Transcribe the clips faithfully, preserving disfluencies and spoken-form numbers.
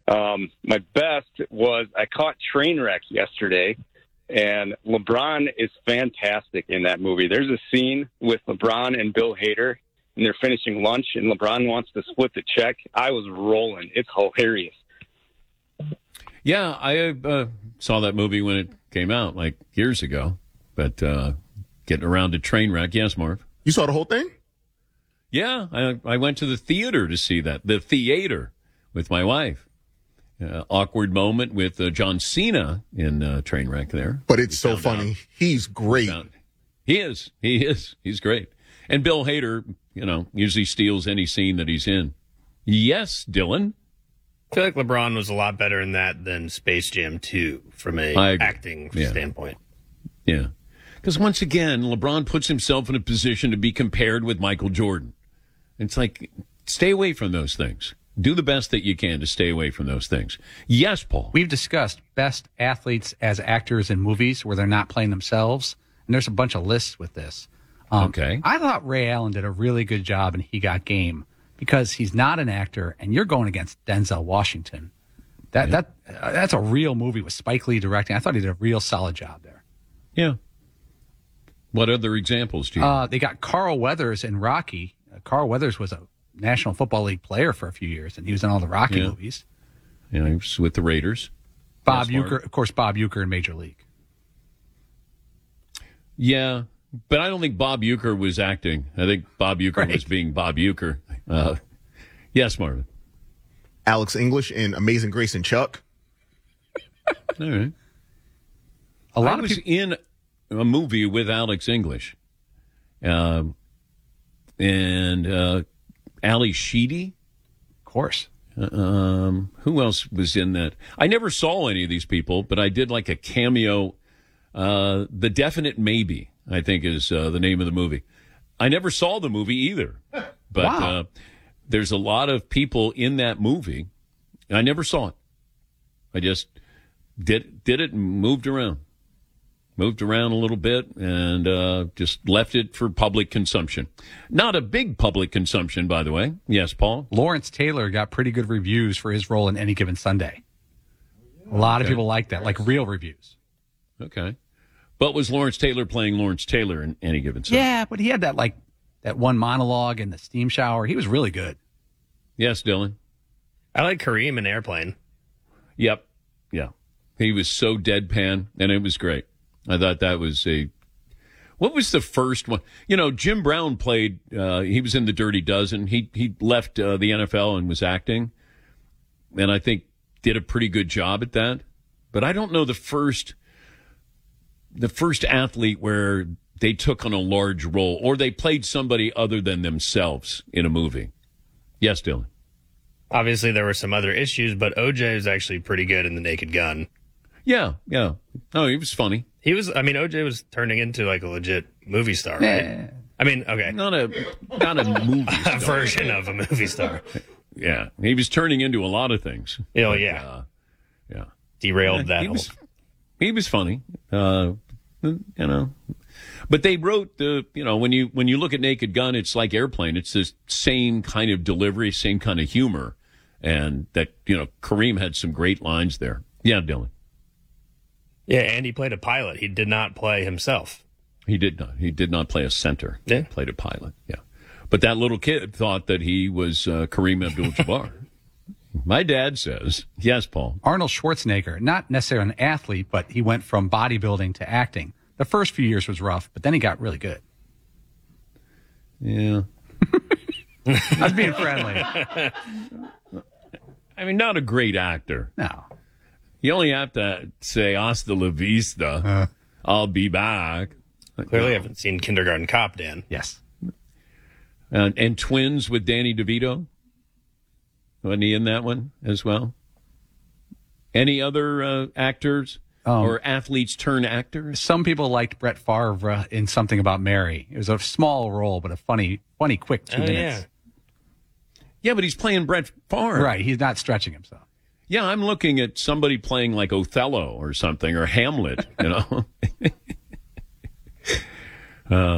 Um, my best was I caught Trainwreck yesterday, and LeBron is fantastic in that movie. There's a scene with LeBron and Bill Hader, and they're finishing lunch, and LeBron wants to split the check. I was rolling. It's hilarious. Yeah, I uh, saw that movie when it came out, like years ago. But uh, getting around to Trainwreck, yes, Marv? You saw the whole thing? Yeah, I, I went to the theater to see that. The theater with my wife. Uh, awkward moment with uh, John Cena in uh, Trainwreck there. But it's so funny. Out. He's great. Found, he is. He is. He's great. And Bill Hader, you know, usually steals any scene that he's in. Yes, Dylan? I feel like LeBron was a lot better in that than Space Jam two from a acting yeah. standpoint. Yeah. Because once again, LeBron puts himself in a position to be compared with Michael Jordan. It's like, stay away from those things. Do the best that you can to stay away from those things. Yes, Paul. We've discussed best athletes as actors in movies where they're not playing themselves, and there's a bunch of lists with this. Um, okay. I thought Ray Allen did a really good job in He Got Game because he's not an actor, and you're going against Denzel Washington. That yeah. that uh, that's a real movie with Spike Lee directing. I thought he did a real solid job there. Yeah. What other examples do you uh, They got Carl Weathers in Rocky. Uh, Carl Weathers was a National Football League player for a few years, and he was in all the Rocky yeah. movies. Yeah, he was with the Raiders. Bob Uecker, of course, Bob Uecker in Major League. Yeah, but I don't think Bob Uecker was acting. I think Bob Uecker right. was being Bob Uecker. Uh, yes, Marvin. Alex English in Amazing Grace and Chuck. All right. A lot I of was people... in a movie with Alex English. Uh, and... Uh, Ali Sheedy, of course. Um, who else was in that? I never saw any of these people, but I did like a cameo. Uh, The Definite Maybe, I think, is uh, the name of the movie. I never saw the movie either, but wow. uh, there's a lot of people in that movie. And I never saw it. I just did did it and moved around. Moved around a little bit and uh, just left it for public consumption. Not a big public consumption, by the way. Yes, Paul? Lawrence Taylor got pretty good reviews for his role in Any Given Sunday. A lot okay. of people like that, like real reviews. Okay. But was Lawrence Taylor playing Lawrence Taylor in Any Given Sunday? Yeah, but he had that like that one monologue in the steam shower. He was really good. Yes, Dylan? I like Kareem in Airplane. Yep. Yeah. He was so deadpan, and it was great. I thought that was a. What was the first one? You know, Jim Brown played. Uh, he was in The Dirty Dozen. He he left uh, the N F L and was acting, and I think did a pretty good job at that. But I don't know the first. The first athlete where they took on a large role, or they played somebody other than themselves in a movie. Yes, Dylan. Obviously, there were some other issues, but O J was actually pretty good in The Naked Gun. Yeah, yeah. Oh, he was funny. He was, I mean, O J was turning into like a legit movie star, right? Yeah. I mean, okay. Not a not a movie star. A version of a movie star. Yeah. He was turning into a lot of things. Oh, but, yeah. Uh, yeah. Derailed yeah, that he whole... Was, he was funny. Uh, you know. But they wrote the, you know, when you when you look at Naked Gun, it's like Airplane. It's the same kind of delivery, same kind of humor. And that, you know, Kareem had some great lines there. Yeah, Dylan. Yeah, and he played a pilot. He did not play himself. He did not. He did not play a center. Yeah. He played a pilot, yeah. But that little kid thought that he was uh, Kareem Abdul-Jabbar. My dad says, yes, Paul. Arnold Schwarzenegger, not necessarily an athlete, but he went from bodybuilding to acting. The first few years was rough, but then he got really good. Yeah. I was being friendly. I mean, not a great actor. No. You only have to say, hasta la vista, uh, I'll be back. Clearly no. haven't seen Kindergarten Cop, Dan. Yes. And, and Twins with Danny DeVito. Wasn't he in that one as well? Any other uh, actors um, or athletes turn actors? Some people liked Brett Favre uh, in Something About Mary. It was a small role, but a funny, funny, quick two oh, minutes. Yeah. yeah, but he's playing Brett Favre. Right, he's not stretching himself. Yeah, I'm looking at somebody playing like Othello or something, or Hamlet, you know. uh,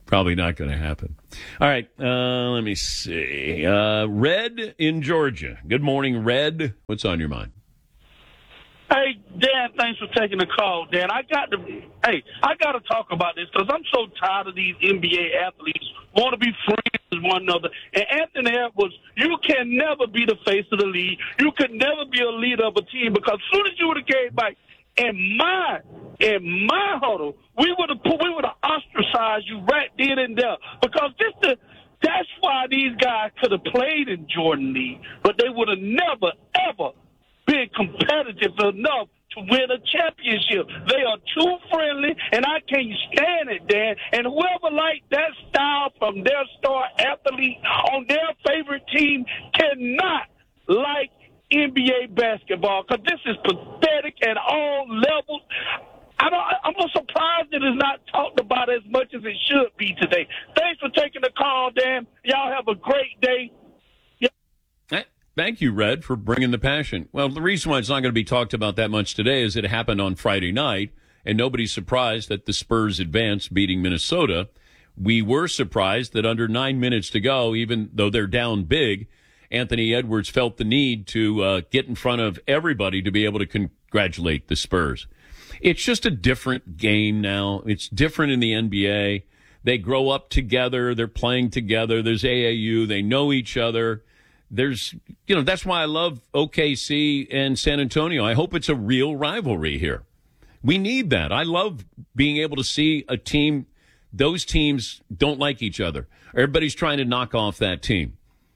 Probably not going to happen. All right, uh, let me see. Uh, Red in Georgia. Good morning, Red. What's on your mind? Hey, Dan, thanks for taking the call, Dan. I got to, hey, I got to talk about this because I'm so tired of these N B A athletes want to be friends with one another. And Anthony Edwards, you can never be the face of the league. You could never be a leader of a team because as soon as you would have gave back in my in my huddle, we would have we would have ostracized you right then and there because this the. That's why these guys could have played in Jordan League, but they would have never ever been competitive enough to win a championship. They are too friendly, and I can't stand it, Dan. And whoever liked that style from their star athlete on their favorite team cannot like N B A basketball because this is pathetic at all levels. I don't, I'm not surprised it is not talked about as much as it should be today. Thanks for taking the call, Dan. Y'all have a great day. Thank you, Red, for bringing the passion. Well, the reason why it's not going to be talked about that much today is it happened on Friday night, and nobody's surprised that the Spurs advanced, beating Minnesota. We were surprised that under nine minutes to go, even though they're down big, Anthony Edwards felt the need to uh, get in front of everybody to be able to congratulate the Spurs. It's just a different game now. It's different in the N B A. They grow up together. They're playing together. There's A A U. They know each other. There's, you know, that's why I love O K C and San Antonio. I hope it's a real rivalry here. We need that. I love being able to see a team, those teams don't like each other. Everybody's trying to knock off that team.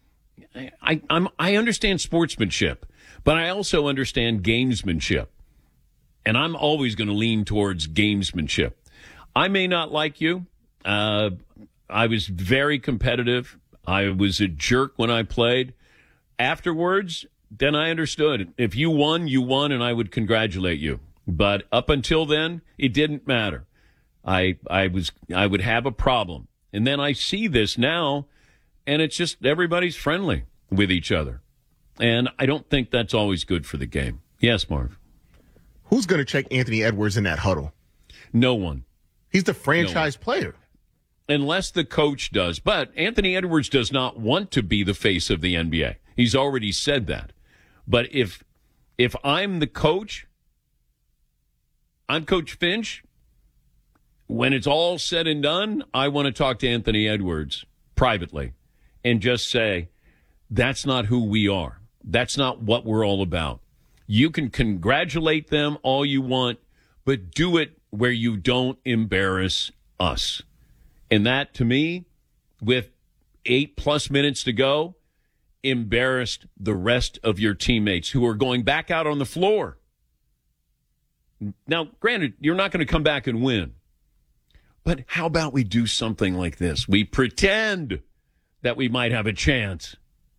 I, I'm, I understand sportsmanship, but I also understand gamesmanship. And I'm always going to lean towards gamesmanship. I may not like you. Uh, I was very competitive. I was a jerk when I played. Afterwards, then I understood. If you won, you won, and I would congratulate you. But up until then, it didn't matter. I I was I would have a problem. And then I see this now, and it's just everybody's friendly with each other. And I don't think that's always good for the game. Yes, Marv. Who's going to check Anthony Edwards in that huddle? No one. He's the franchise no player. Unless the coach does. But Anthony Edwards does not want to be the face of the N B A. He's already said that. But if if I'm the coach, I'm Coach Finch, when it's all said and done, I want to talk to Anthony Edwards privately and just say, that's not who we are. That's not what we're all about. You can congratulate them all you want, but do it where you don't embarrass us. And that, to me, with eight plus minutes to go, embarrassed the rest of your teammates who are going back out on the floor. Now, granted, you're not going to come back and win. But how about we do something like this? We pretend that we might have a chance.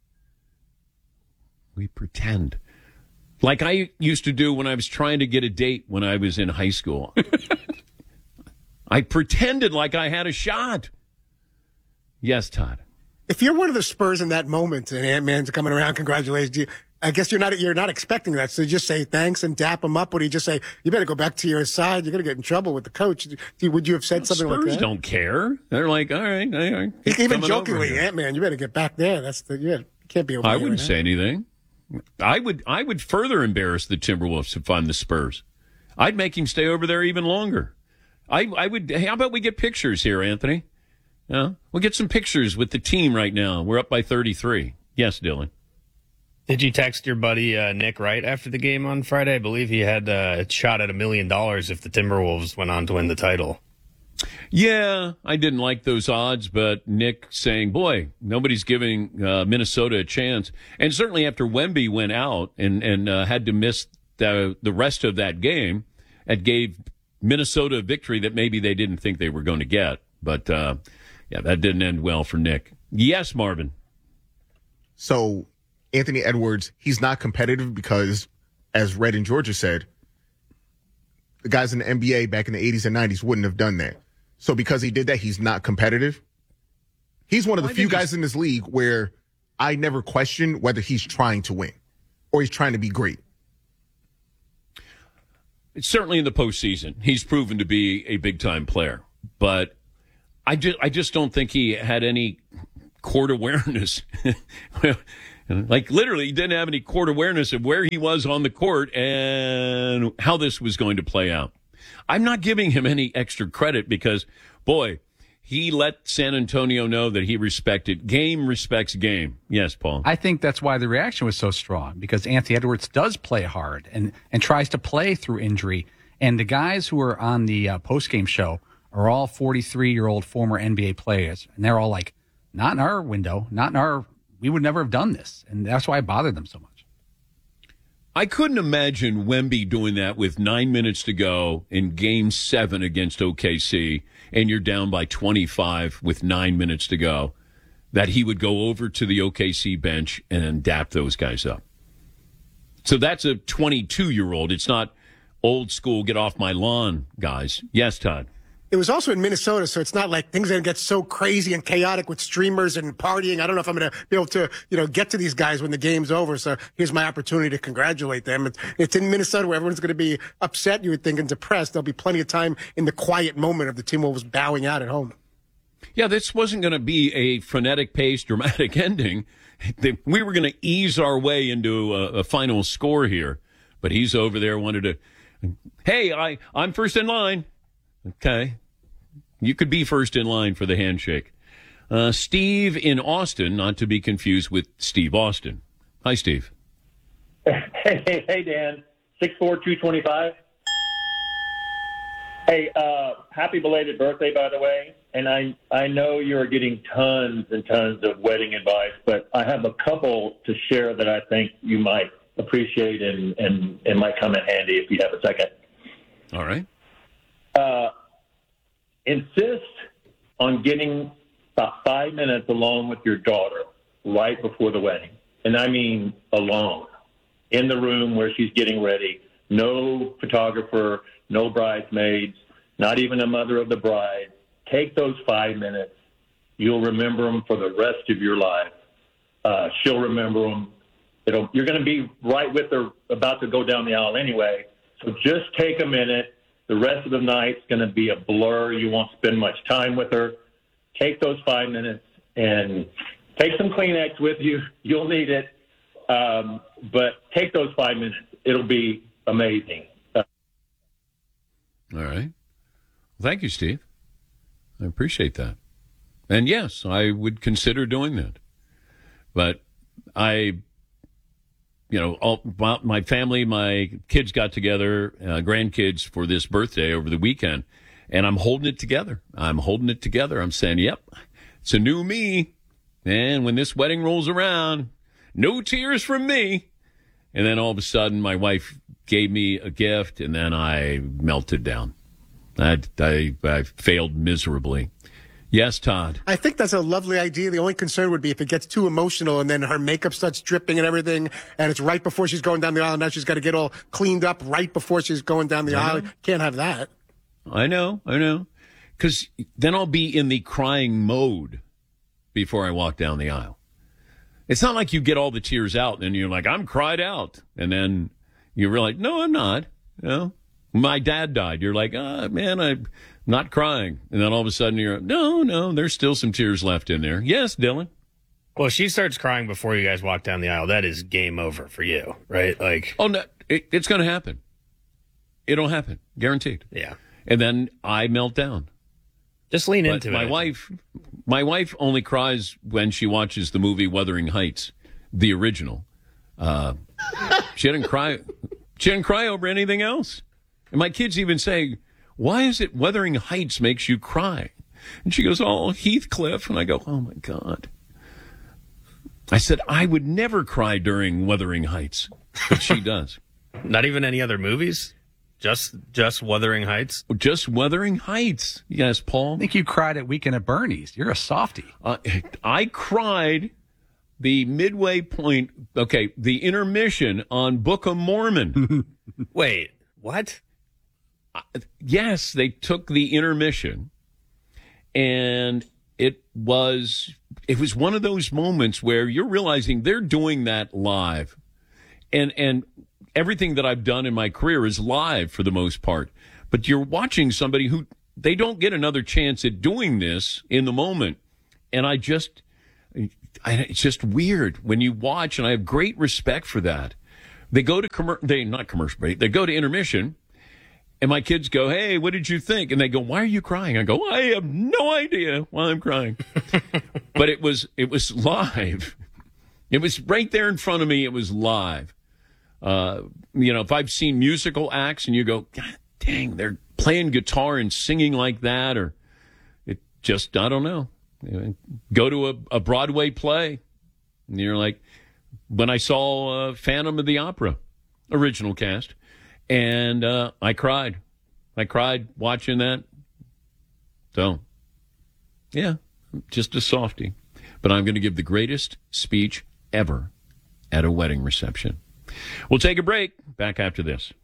We pretend. Like I used to do when I was trying to get a date when I was in high school. I pretended like I had a shot. Yes, Todd. If you're one of the Spurs in that moment and Ant-Man's coming around, congratulations, you, I guess you're not you're not expecting that. So you just say thanks and dap him up. Would he just say, you better go back to your side? You're going to get in trouble with the coach. Would you have said something Spurs like that? Spurs don't care. They're like, all right. All right even jokingly, Ant-Man, you better get back there. That's the you, you can't be over I here wouldn't right say now. anything. I would I would further embarrass the Timberwolves if I'm the Spurs. I'd make him stay over there even longer. I I would. Hey, how about we get pictures here, Anthony? Yeah, we'll get some pictures with the team right now. We're up by thirty-three. Yes, Dylan. Did you text your buddy uh, Nick Wright after the game on Friday? I believe he had uh, a shot at a million dollars if the Timberwolves went on to win the title. Yeah, I didn't like those odds, but Nick saying, boy, nobody's giving uh, Minnesota a chance. And certainly after Wemby went out and, and uh, had to miss the, the rest of that game, it gave Minnesota a victory that maybe they didn't think they were going to get. But, uh, yeah, that didn't end well for Nick. Yes, Marvin. So Anthony Edwards, he's not competitive because, as Red in Georgia said, the guys in the N B A back in the eighties and nineties wouldn't have done that. So because he did that, he's not competitive. He's one of the well, few guys in this league where I never question whether he's trying to win or he's trying to be great. It's certainly in the postseason. He's proven to be a big-time player. But I just, I just don't think he had any court awareness. Like, literally, he didn't have any court awareness of where he was on the court and how this was going to play out. I'm not giving him any extra credit because, boy, he let San Antonio know that he respected. Game respects game. Yes, Paul. I think that's why the reaction was so strong, because Anthony Edwards does play hard and, and tries to play through injury. And the guys who are on the uh, postgame show are all forty-three-year-old former N B A players. And they're all like, not in our window, not in our – we would never have done this. And that's why it bothered them so much. I couldn't imagine Wemby doing that with nine minutes to go in Game seven against O K C, and you're down by twenty-five with nine minutes to go, that he would go over to the O K C bench and dap those guys up. So that's a twenty-two-year-old. It's not old school, get off my lawn, guys. Yes, Todd. It was also in Minnesota, so it's not like things are going to get so crazy and chaotic with streamers and partying. I don't know if I'm going to be able to, you know, get to these guys when the game's over. So here's my opportunity to congratulate them. It's, it's in Minnesota where everyone's going to be upset, you would think, and depressed. There'll be plenty of time in the quiet moment of the Timberwolves bowing out at home. Yeah, this wasn't going to be a frenetic pace, dramatic ending. We were going to ease our way into a, a final score here. But he's over there, wanted to, hey, I, I'm first in line. Okay. You could be first in line for the handshake. Uh, Steve in Austin, not to be confused with Steve Austin. Hi, Steve. Hey, hey, hey, Dan. six four, two twenty-five. Hey, uh, happy belated birthday, by the way. And I, I know you're getting tons and tons of wedding advice, but I have a couple to share that I think you might appreciate and, and, and might come in handy if you have a second. All right. Uh, insist on getting about five minutes alone with your daughter right before the wedding. And I mean alone, in the room where she's getting ready. No photographer, no bridesmaids, not even a mother of the bride. Take those five minutes. You'll remember them for the rest of your life. Uh, she'll remember them. It'll, you're going to be right with her about to go down the aisle anyway. So just take a minute. The rest of the night's going to be a blur. You won't spend much time with her. Take those five minutes and take some Kleenex with you. You'll need it. Um, but take those five minutes. It'll be amazing. Uh, All right. Well, thank you, Steve. I appreciate that. And yes, I would consider doing that. But I... You know, all, my family, my kids got together, uh, grandkids, for this birthday over the weekend, and I'm holding it together. I'm holding it together. I'm saying, yep, it's a new me. And when this wedding rolls around, no tears from me. And then all of a sudden, my wife gave me a gift, and then I melted down. I, I, I failed miserably. Yes, Todd. I think that's a lovely idea. The only concern would be if it gets too emotional and then her makeup starts dripping and everything, and it's right before she's going down the aisle. Now she's got to get all cleaned up right before she's going down the aisle. Can't have that. I know, I know. Because then I'll be in the crying mode before I walk down the aisle. It's not like you get all the tears out and you're like, I'm cried out. And then you realize, no, I'm not. You know, my dad died. You're like, ah, oh, man, I'm not crying. And then all of a sudden you're, no, no, there's still some tears left in there. Yes, Dylan. Well, she starts crying before you guys walk down the aisle. That is game over for you, right? Like, oh, no, it, it's going to happen. It'll happen. Guaranteed. Yeah. And then I melt down. Just lean but into my it. My wife, my wife only cries when she watches the movie Wuthering Heights, the original. Uh, she didn't cry. She didn't cry over anything else. And my kids even say, why is it Wuthering Heights makes you cry? And she goes, oh, Heathcliff. And I go, oh, my God. I said, I would never cry during Wuthering Heights. But she does. Not even any other movies? Just just Wuthering Heights? Just Wuthering Heights. Yes, Paul. I think you cried at Weekend at Bernie's. You're a softie. Uh, I cried the midway point, okay, the intermission on Book of Mormon. Wait, what? Uh, yes, they took the intermission, and it was it was one of those moments where you're realizing they're doing that live, and and everything that I've done in my career is live for the most part. But you're watching somebody who they don't get another chance at doing this in the moment. And I just, I, it's just weird when you watch, and I have great respect for that. They go to commer- they not commercial break. They go to intermission, and my kids go, "Hey, what did you think?" And they go, "Why are you crying?" I go, "I have no idea why I'm crying." But it was it was live. It was right there in front of me. It was live. Uh, you know, if I've seen musical acts, and you go, "God dang, they're playing guitar and singing like that," or it just, I don't know. You know, go to a, a Broadway play, and you're like, when I saw uh, Phantom of the Opera, original cast, and uh, I cried. I cried watching that. So, yeah, just a softie. But I'm going to give the greatest speech ever at a wedding reception. We'll take a break. Back after this.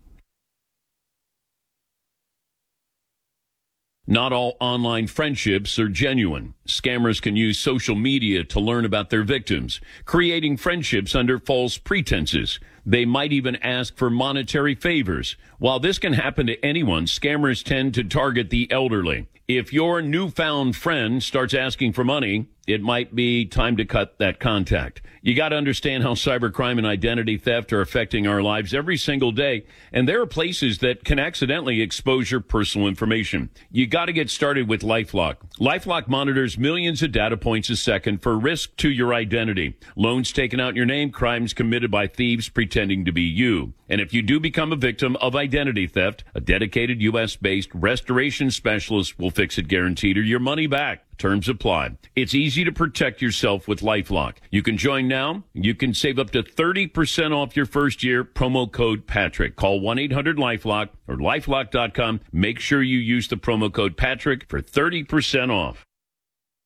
Not all online friendships are genuine. Scammers can use social media to learn about their victims, creating friendships under false pretenses. They might even ask for monetary favors. While this can happen to anyone, scammers tend to target the elderly. If your newfound friend starts asking for money, it might be time to cut that contact. You got to understand how cybercrime and identity theft are affecting our lives every single day. And there are places that can accidentally expose your personal information. You got to get started with LifeLock. LifeLock monitors millions of data points a second for risk to your identity. Loans taken out in your name, crimes committed by thieves pretending to be you. And if you do become a victim of identity theft, a dedicated U S-based restoration specialist will fix it guaranteed or your money back. Terms apply. It's easy to protect yourself with LifeLock. You can join now. You can save up to thirty percent off your first year. Promo code Patrick. Call one eight hundred LifeLock or lifelock dot com. Make sure you use the promo code Patrick for thirty percent off.